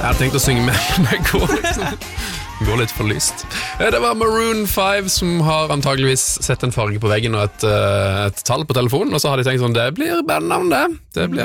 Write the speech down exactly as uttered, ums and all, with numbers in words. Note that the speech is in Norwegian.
Jeg har tenkt å synge med, men det går liksom går litt for lyst. Det var Maroon five som har antageligvis sett en farge på veggen og et, et tall på telefonen, og så har de tenkt sånn, det blir bandnavn det. Det blir